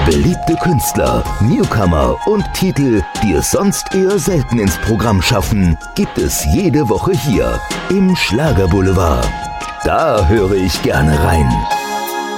Beliebte Künstler, Newcomer und Titel, die es sonst eher selten ins Programm schaffen, gibt es jede Woche hier im Schlagerboulevard. Da höre ich gerne rein.